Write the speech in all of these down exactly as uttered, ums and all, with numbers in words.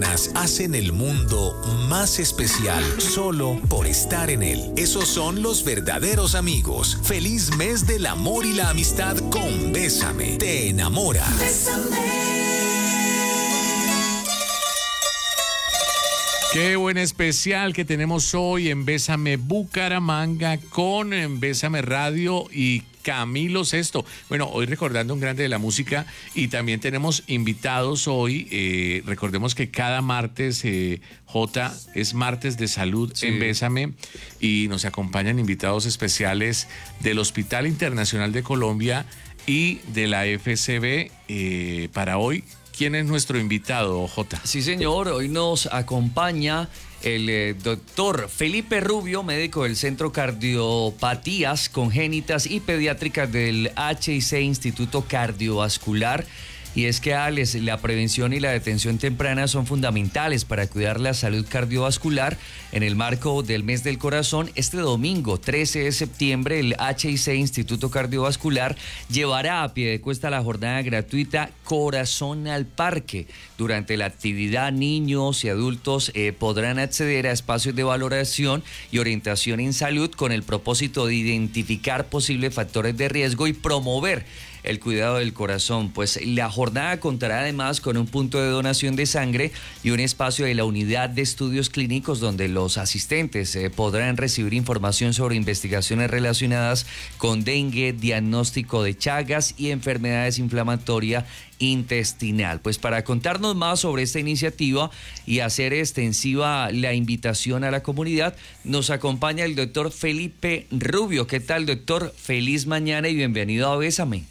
hacen el mundo más especial solo por estar en él. Esos son los verdaderos amigos. Feliz mes del amor y la amistad con Bésame. Te enamora. Bésame. Qué buen especial que tenemos hoy en Bésame Bucaramanga con en Bésame Radio y Camilo Sesto. Bueno, hoy recordando un grande de la música y también tenemos invitados hoy. Eh, recordemos que cada martes, eh, J, es martes de salud sí. en Bésame y nos acompañan invitados especiales del Hospital Internacional de Colombia y de la F C B eh, para hoy. ¿Quién es nuestro invitado, J? Sí, señor. Hoy nos acompaña el eh, doctor Felipe Rubio, médico del Centro Cardiopatías Congénitas y Pediátricas del H I C, Instituto Cardiovascular. Y es que, Alex, la prevención y la detención temprana son fundamentales para cuidar la salud cardiovascular. En el marco del mes del corazón, este domingo trece de septiembre, el H I C, Instituto Cardiovascular, llevará a Piedecuesta la jornada gratuita Corazón al Parque. Durante la actividad, niños y adultos eh, podrán acceder a espacios de valoración y orientación en salud con el propósito de identificar posibles factores de riesgo y promover el cuidado del corazón. Pues la jornada contará además con un punto de donación de sangre y un espacio de la unidad de estudios clínicos donde los asistentes eh, podrán recibir información sobre investigaciones relacionadas con dengue, diagnóstico de Chagas y enfermedades inflamatorias intestinal. Pues para contarnos más sobre esta iniciativa y hacer extensiva la invitación a la comunidad, nos acompaña el doctor Felipe Rubio. ¿Qué tal, doctor? Feliz mañana y bienvenido a Bésame.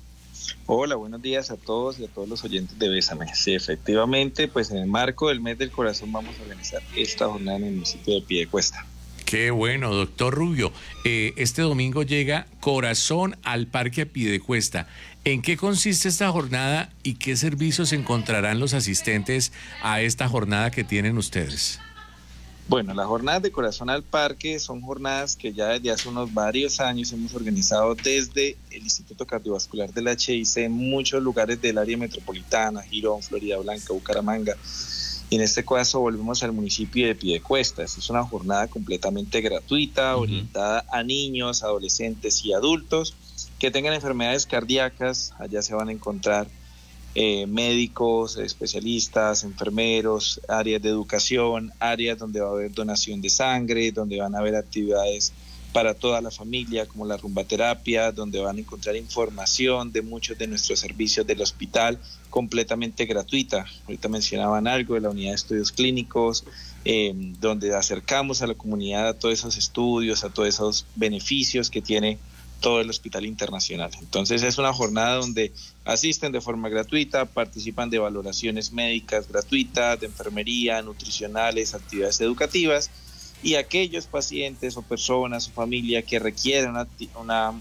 Hola, buenos días a todos y a todos los oyentes de Bésame. Sí, efectivamente, pues en el marco del mes del corazón vamos a organizar esta jornada en el municipio de Piedecuesta. Qué bueno, doctor Rubio. Eh, este domingo llega Corazón al Parque Piedecuesta. ¿En qué consiste esta jornada y qué servicios encontrarán los asistentes a esta jornada que tienen ustedes? Bueno, las jornadas de Corazón al Parque son jornadas que ya desde hace unos varios años hemos organizado desde el Instituto Cardiovascular del H I C en muchos lugares del área metropolitana, Girón, Florida Blanca, Bucaramanga. Y en este caso volvemos al municipio de Piedecuesta. Esta es una jornada completamente gratuita, uh-huh. orientada a niños, adolescentes y adultos que tengan enfermedades cardíacas. Allá se van a encontrar Eh, médicos, especialistas, enfermeros, áreas de educación, áreas donde va a haber donación de sangre, donde van a haber actividades para toda la familia como la rumbaterapia, donde van a encontrar información de muchos de nuestros servicios del hospital completamente gratuita. Ahorita mencionaban algo de la unidad de estudios clínicos, eh, donde acercamos a la comunidad a todos esos estudios, a todos esos beneficios que tiene todo el Hospital Internacional. Entonces es una jornada donde asisten de forma gratuita, participan de valoraciones médicas gratuitas, de enfermería, nutricionales, actividades educativas, y aquellos pacientes o personas o familia que requieren un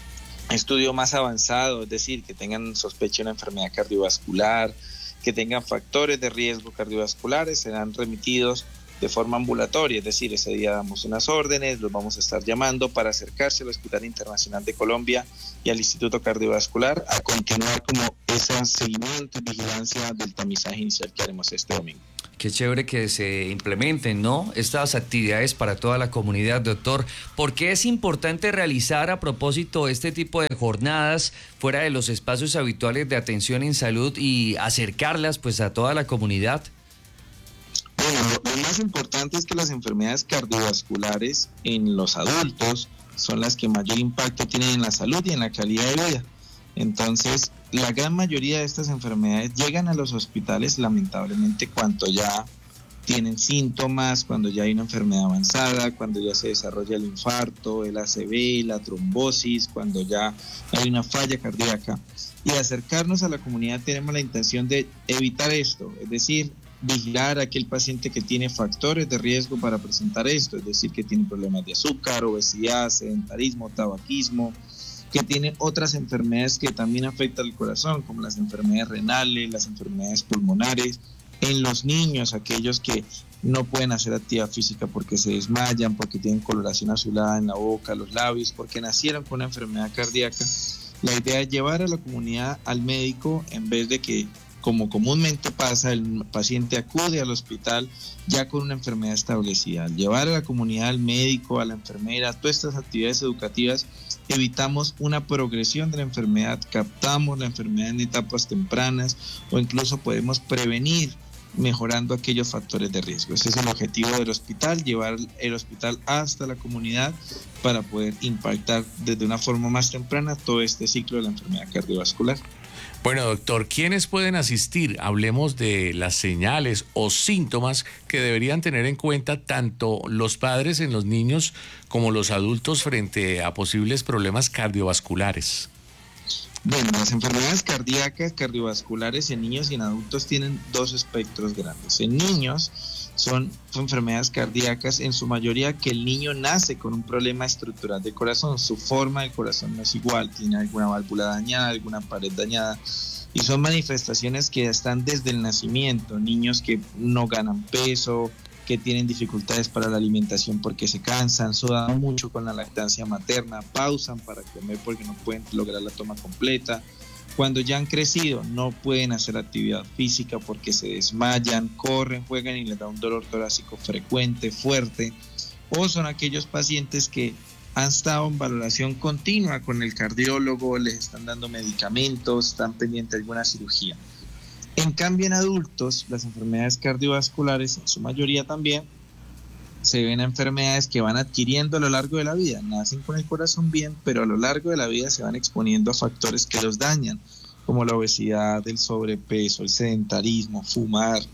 estudio más avanzado, es decir, que tengan sospecha de una enfermedad cardiovascular, que tengan factores de riesgo cardiovasculares, serán remitidos de forma ambulatoria, es decir, ese día damos unas órdenes, los vamos a estar llamando para acercarse al Hospital Internacional de Colombia y al Instituto Cardiovascular a continuar como ese seguimiento y vigilancia del tamizaje inicial que haremos este domingo. Qué chévere que se implementen, ¿no?, estas actividades para toda la comunidad, doctor. ¿Por qué es importante realizar a propósito este tipo de jornadas fuera de los espacios habituales de atención en salud y acercarlas pues a toda la comunidad? Bueno, lo, lo más importante es que las enfermedades cardiovasculares en los adultos son las que mayor impacto tienen en la salud y en la calidad de vida. Entonces, la gran mayoría de estas enfermedades llegan a los hospitales lamentablemente cuando ya tienen síntomas, cuando ya hay una enfermedad avanzada, cuando ya se desarrolla el infarto, el A C V, la trombosis, cuando ya hay una falla cardíaca. Y acercarnos a la comunidad tenemos la intención de evitar esto, es decir, vigilar a aquel paciente que tiene factores de riesgo para presentar esto, es decir, que tiene problemas de azúcar, obesidad, sedentarismo, tabaquismo, que tiene otras enfermedades que también afectan al corazón, como las enfermedades renales, las enfermedades pulmonares. En los niños, aquellos que no pueden hacer actividad física porque se desmayan, porque tienen coloración azulada en la boca, los labios, porque nacieron con una enfermedad cardíaca. La idea es llevar a la comunidad al médico en vez de que como comúnmente pasa, el paciente acude al hospital ya con una enfermedad establecida. Al llevar a la comunidad, al médico, a la enfermera, a todas estas actividades educativas, evitamos una progresión de la enfermedad, captamos la enfermedad en etapas tempranas o incluso podemos prevenir mejorando aquellos factores de riesgo. Ese es el objetivo del hospital, llevar el hospital hasta la comunidad para poder impactar desde una forma más temprana todo este ciclo de la enfermedad cardiovascular. Bueno, doctor, ¿quiénes pueden asistir? Hablemos de las señales o síntomas que deberían tener en cuenta tanto los padres en los niños como los adultos frente a posibles problemas cardiovasculares. Bueno, las enfermedades cardíacas, cardiovasculares en niños y en adultos tienen dos espectros grandes. En niños son enfermedades cardíacas en su mayoría que el niño nace con un problema estructural del corazón. Su forma del corazón no es igual, tiene alguna válvula dañada, alguna pared dañada. Y son manifestaciones que están desde el nacimiento. Niños que no ganan peso, que tienen dificultades para la alimentación porque se cansan, sudan mucho con la lactancia materna, pausan para comer porque no pueden lograr la toma completa. Cuando ya han crecido no pueden hacer actividad física porque se desmayan, corren, juegan y les da un dolor torácico frecuente, fuerte. O son aquellos pacientes que han estado en valoración continua con el cardiólogo, les están dando medicamentos, están pendientes de alguna cirugía. En cambio, en adultos, las enfermedades cardiovasculares, en su mayoría también, se ven enfermedades que van adquiriendo a lo largo de la vida. Nacen con el corazón bien, pero a lo largo de la vida se van exponiendo a factores que los dañan, como la obesidad, el sobrepeso, el sedentarismo, fumar,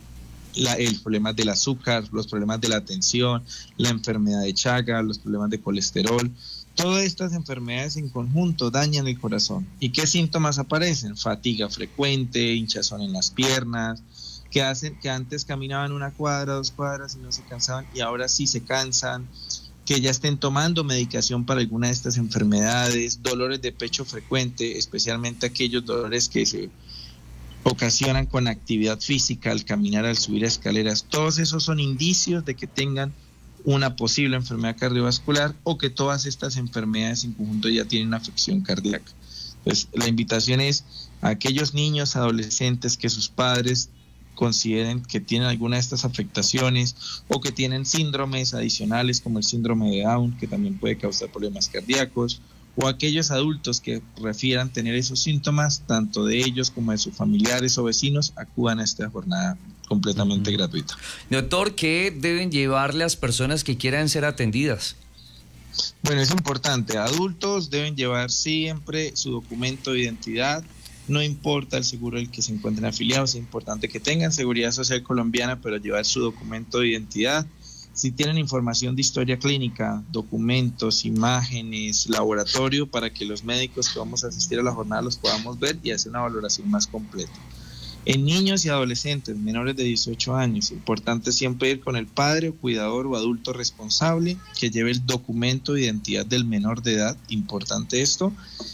la, el problema del azúcar, los problemas de la tensión, la enfermedad de Chagas, los problemas de colesterol. Todas estas enfermedades en conjunto dañan el corazón. ¿Y qué síntomas aparecen? Fatiga frecuente, hinchazón en las piernas, que hacen que antes caminaban una cuadra, dos cuadras y no se cansaban y ahora sí se cansan, que ya estén tomando medicación para alguna de estas enfermedades, dolores de pecho frecuente, especialmente aquellos dolores que se ocasionan con actividad física, al caminar, al subir escaleras. Todos esos son indicios de que tengan una posible enfermedad cardiovascular o que todas estas enfermedades en conjunto ya tienen una afección cardíaca. Entonces, la invitación es a aquellos niños, adolescentes que sus padres consideren que tienen alguna de estas afectaciones o que tienen síndromes adicionales como el síndrome de Down, que también puede causar problemas cardíacos, o aquellos adultos que refieran tener esos síntomas, tanto de ellos como de sus familiares o vecinos, acudan a esta jornada completamente uh-huh. gratuita. Doctor, ¿qué deben llevar las personas que quieran ser atendidas? Bueno, es importante. Adultos deben llevar siempre su documento de identidad. No importa el seguro al que se encuentren afiliados, es importante que tengan seguridad social colombiana, pero llevar su documento de identidad. Si tienen información de historia clínica, documentos, imágenes, laboratorio, para que los médicos que vamos a asistir a la jornada los podamos ver y hacer una valoración más completa. En niños y adolescentes menores de dieciocho años, importante siempre ir con el padre o cuidador o adulto responsable que lleve el documento de identidad del menor de edad, importante esto,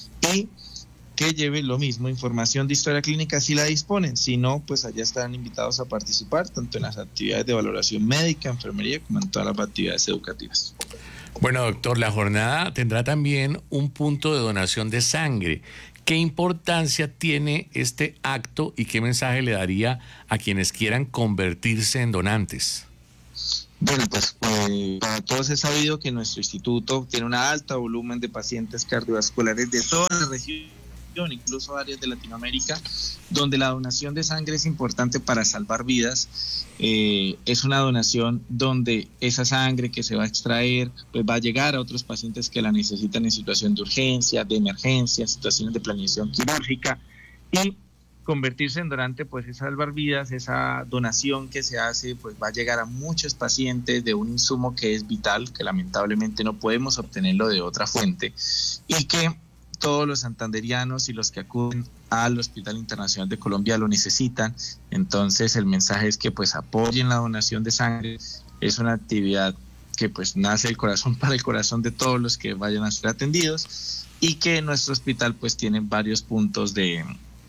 y que lleve lo mismo, información de historia clínica si la disponen, si no, pues allá estarán invitados a participar tanto en las actividades de valoración médica, enfermería, como en todas las actividades educativas. Bueno, doctor, la jornada tendrá también un punto de donación de sangre. ¿Qué importancia tiene este acto y qué mensaje le daría a quienes quieran convertirse en donantes? Bueno, pues eh, para todos es sabido que nuestro instituto tiene un alto volumen de pacientes cardiovasculares de toda la región, incluso áreas de Latinoamérica, donde la donación de sangre es importante para salvar vidas. Eh, es una donación donde esa sangre que se va a extraer pues va a llegar a otros pacientes que la necesitan en situación de urgencia, de emergencia, situaciones de planificación quirúrgica, y convertirse en donante pues es salvar vidas. Esa donación que se hace pues va a llegar a muchos pacientes de un insumo que es vital, que lamentablemente no podemos obtenerlo de otra fuente, y que todos los santanderianos y los que acuden al Hospital Internacional de Colombia lo necesitan. Entonces el mensaje es que pues apoyen la donación de sangre. Es una actividad que pues nace del corazón para el corazón de todos los que vayan a ser atendidos, y que nuestro hospital pues tiene varios puntos de,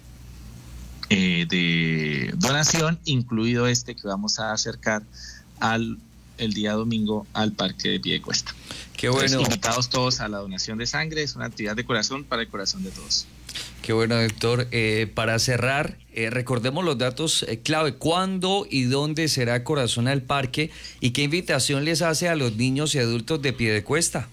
eh, de donación, incluido este que vamos a acercar al el día domingo al Parque de Piedecuesta. Qué bueno. Entonces, invitados todos a la donación de sangre, es una actividad de corazón para el corazón de todos. Qué bueno, doctor. Eh, para cerrar, eh, recordemos los datos eh, clave. ¿Cuándo y dónde será Corazón al Parque? ¿Y qué invitación les hace a los niños y adultos de Piedecuesta?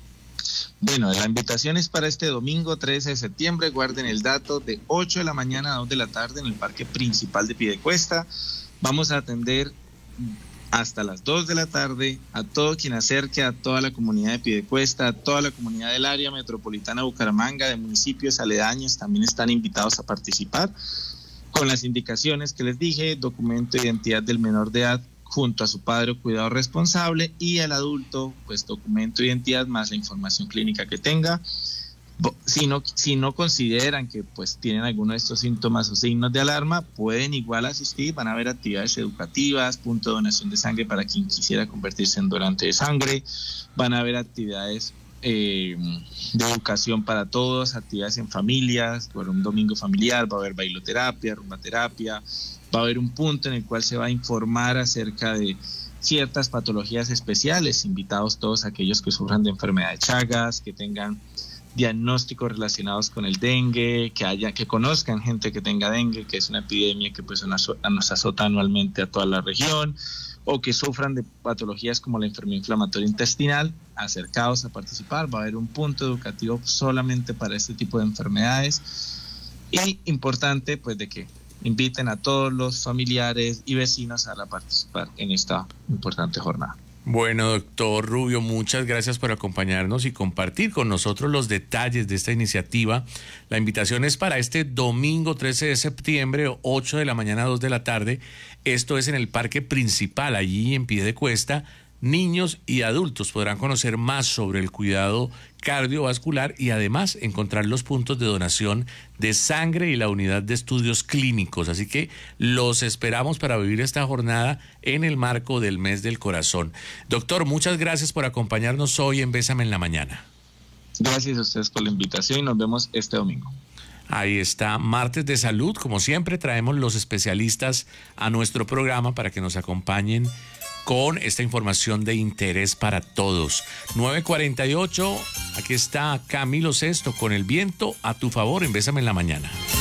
Bueno, la invitación es para este domingo trece de septiembre. Guarden el dato, de ocho de la mañana a dos de la tarde en el Parque Principal de Piedecuesta. Vamos a atender hasta las dos de la tarde a todo quien acerque, a toda la comunidad de Piedecuesta, a toda la comunidad del área metropolitana de Bucaramanga, de municipios aledaños, también están invitados a participar con las indicaciones que les dije: documento de identidad del menor de edad junto a su padre o cuidado responsable, y al adulto, pues documento de identidad más la información clínica que tenga. Si no, si no consideran que pues tienen alguno de estos síntomas o signos de alarma, pueden igual asistir. Van a haber actividades educativas, punto de donación de sangre para quien quisiera convertirse en donante de sangre, van a haber actividades eh, de educación para todos, actividades en familias, por un domingo familiar, va a haber bailoterapia, rumbaterapia, va a haber un punto en el cual se va a informar acerca de ciertas patologías especiales, invitados todos aquellos que sufran de enfermedad de Chagas, que tengan diagnósticos relacionados con el dengue, que haya, que conozcan gente que tenga dengue, que es una epidemia que pues nos azota anualmente a toda la región, o que sufran de patologías como la enfermedad inflamatoria intestinal, acercados a participar. Va a haber un punto educativo solamente para este tipo de enfermedades, y importante pues de que inviten a todos los familiares y vecinos a participar en esta importante jornada. Bueno, doctor Rubio, muchas gracias por acompañarnos y compartir con nosotros los detalles de esta iniciativa. La invitación es para este domingo trece de septiembre, ocho de la mañana a dos de la tarde. Esto es en el Parque Principal, allí en Piedecuesta. Niños y adultos podrán conocer más sobre el cuidado cardiovascular y además encontrar los puntos de donación de sangre y la unidad de estudios clínicos. Así que los esperamos para vivir esta jornada en el marco del Mes del Corazón. Doctor, muchas gracias por acompañarnos hoy en Bésame en la Mañana. Gracias a ustedes por la invitación y nos vemos este domingo. Ahí está, martes de salud. Como siempre, traemos los especialistas a nuestro programa para que nos acompañen con esta información de interés para todos. nueve cuarenta y ocho, aquí está Camilo Sesto con El viento a tu favor en Bésame en la Mañana.